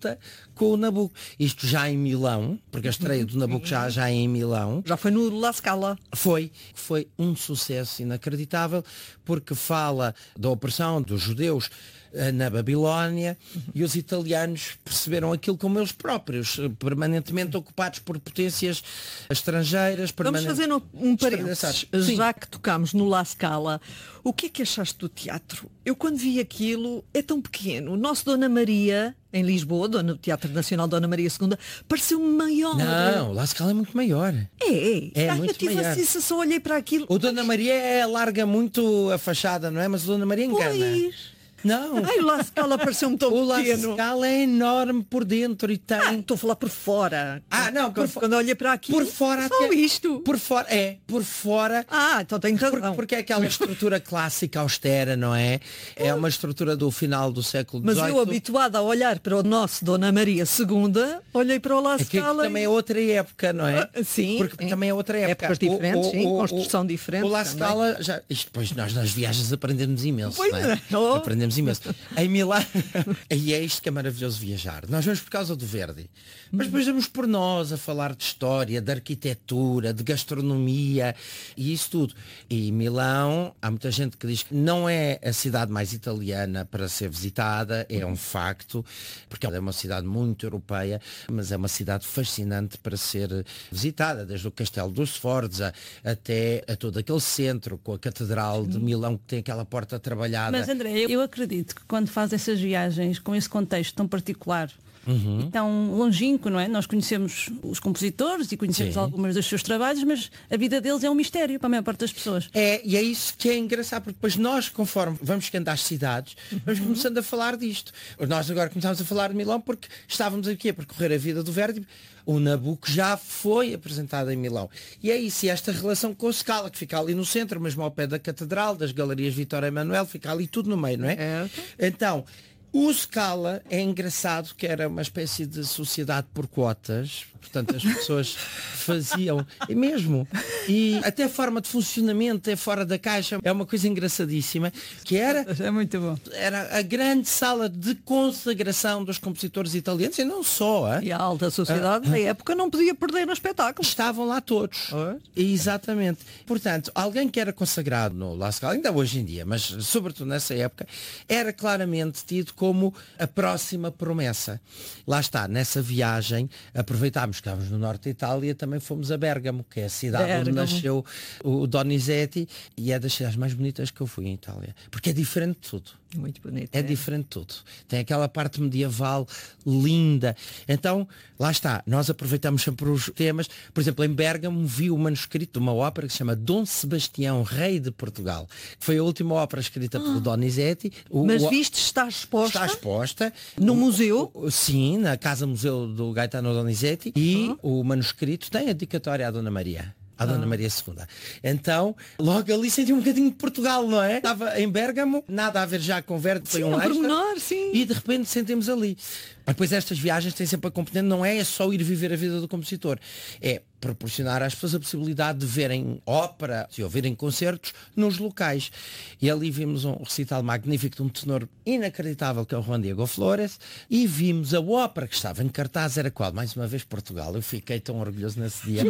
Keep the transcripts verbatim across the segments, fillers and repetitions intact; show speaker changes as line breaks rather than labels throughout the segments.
luta com o Nabucco. Isto já em Milão, porque a estreia do Nabucco já, já é em Milão.
Já foi no La Scala.
Foi, foi um sucesso inacreditável, porque fala da opressão dos judeus na Babilónia, uhum. e os italianos perceberam aquilo como eles próprios, permanentemente ocupados por potências estrangeiras.
Vamos fazer um parênteses, já que tocámos no La Scala. O que é que achaste do teatro? Eu quando vi aquilo, é tão pequeno. O nosso Dona Maria, em Lisboa, Dona do Teatro Nacional Dona Maria segunda, pareceu-me maior.
Não, o La Scala é muito maior.
É,
é
ah,
muito
eu tive
maior.
a sensação, olhei para aquilo.
O Dona Maria é, larga muito a fachada, não é? Mas o Dona Maria engana.
Pois.
Não.
Ai, o La Scala pareceu-me tão
o
pequeno.
O La Scala é enorme por dentro e tem...
Ah, estou a falar por fora.
Ah, não, por
quando, quando olhei para aqui.
Por fora
só
até...
isto.
Por fora, é, por fora.
Ah, então tem razão.
Porque, porque é aquela estrutura clássica austera, não é? É uma estrutura do final do século dezoito.
Mas eu, habituada a olhar para o nosso Dona Maria segunda, olhei para o La Scala.
É que também é outra época, não é?
Ah, sim.
Porque é. também é outra época.
Épocas diferentes,
o, o,
sim,
o,
construção diferente.
O La Scala, já, isto depois nós nas viagens aprendemos imenso,
pois
não é?
Não.
Aprendemos imenso. Em Milão, e é isto que é maravilhoso viajar. Nós vamos por causa do Verdi, mas depois vamos por nós a falar de história, de arquitetura, de gastronomia e isso tudo. E Milão, há muita gente que diz que não é a cidade mais italiana para ser visitada, é um facto, porque é uma cidade muito europeia, mas é uma cidade fascinante para ser visitada, desde o Castelo dos Sforza até a todo aquele centro, com a Catedral de Milão, que tem aquela porta trabalhada.
Mas André, eu acredito que quando faz essas viagens com esse contexto tão particular, uhum. e tão longínquo, não é? Nós conhecemos os compositores e conhecemos Sim. algumas dos seus trabalhos, mas a vida deles é um mistério para a maior parte das pessoas.
É, e é isso que é engraçado, porque depois nós, conforme vamos chegando às cidades, vamos uhum. começando a falar disto. Nós agora começámos a falar de Milão porque estávamos aqui a percorrer a vida do Verdi. O Nabucco já foi apresentado em Milão. E é isso, e esta relação com a Scala, que fica ali no centro, mesmo ao pé da Catedral, das Galerias Vitória Emanuel, fica ali tudo no meio, não é? é. Então, o Scala é engraçado, que era uma espécie de sociedade por quotas, portanto as pessoas faziam, e mesmo, e até a forma de funcionamento é fora da caixa, é uma coisa engraçadíssima, que era,
é muito bom.
Era a grande sala de consagração dos compositores italianos, e não só. Hein?
E a alta sociedade, na época, não podia perder no espetáculo.
Estavam lá todos. Oh. Exatamente. Portanto, alguém que era consagrado no La Scala, ainda hoje em dia, mas sobretudo nessa época, era claramente tido como a próxima promessa. Lá está, nessa viagem, aproveitámos que estávamos no norte da Itália, também fomos a Bérgamo, que é a cidade Bérgamo. onde nasceu o Donizetti, e é das cidades mais bonitas que eu fui em Itália. Porque é diferente de tudo.
Muito bonito.
É, é diferente de tudo. Tem aquela parte medieval linda. Então, lá está, nós aproveitamos sempre os temas. Por exemplo, em Bérgamo vi o manuscrito de uma ópera que se chama Dom Sebastião, Rei de Portugal, que foi a última ópera escrita ah. pelo Donizetti. O,
Mas
o,
viste, está exposta?
Está exposta.
No o, museu?
O, sim, na Casa Museu do Gaetano Donizetti. E uh-huh. o manuscrito tem a dedicatória à Dona Maria. A Dona ah. Maria segunda. Então, logo ali senti um bocadinho de Portugal, não é? Estava em Bérgamo, nada a ver já com Verdi, foi
sim,
um extra,
menor, sim.
E de repente sentimos ali. Mas depois estas viagens têm sempre a componente, não é só ir viver a vida do compositor, é proporcionar às pessoas a possibilidade de verem ópera, de ouvirem concertos nos locais. E ali vimos um recital magnífico de um tenor inacreditável, que é o Juan Diego Flores, e vimos a ópera que estava em cartaz, era qual? Mais uma vez Portugal, eu fiquei tão orgulhoso nesse dia.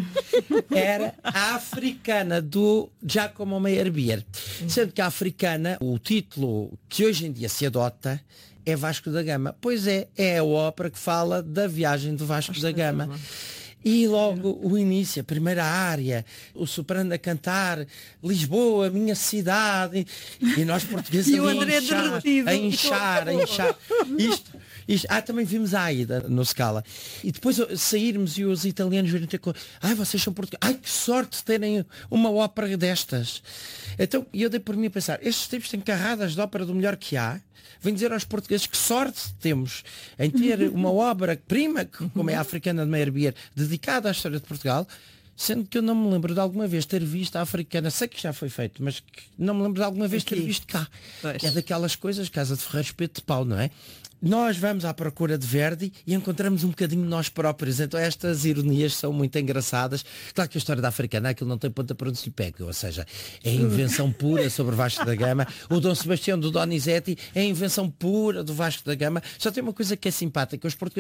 Era a Africana, do Giacomo Meyerbeer. Sendo que a Africana, o título que hoje em dia se adota, é Vasco da Gama. Pois é, é a ópera que fala da viagem do Vasco da Gama. E logo o início, a primeira área, o soprano a cantar Lisboa, minha cidade, e nós portugueses
e
a,
André
inchar, a inchar, a inchar. Isto, isto. Ah, também vimos a Aida no Scala. E depois sairmos e os italianos virem ter com... Ai, vocês são portugueses. Ai, que sorte de terem uma ópera destas. Então, eu dei por mim a pensar, estes tipos têm carradas de ópera do melhor que há. Vem dizer aos portugueses que sorte temos em ter uma obra-prima, como é a Africana de Meyerbeer, dedicada à história de Portugal, sendo que eu não me lembro de alguma vez ter visto a Africana, sei que já foi feito, mas que não me lembro de alguma vez ter
Aqui.
visto cá.
Pois.
É daquelas coisas, Casa de Ferreiro, Espeto de Pau, não é? Nós vamos à procura de Verdi e encontramos um bocadinho de nós próprios. Então estas ironias são muito engraçadas. Claro que a história da Africana, aquilo não tem ponta para onde se lhe pega. Ou seja, é invenção pura sobre Vasco da Gama. O Dom Sebastião do Donizetti é invenção pura do Vasco da Gama. Só tem uma coisa que é simpática. Os portugueses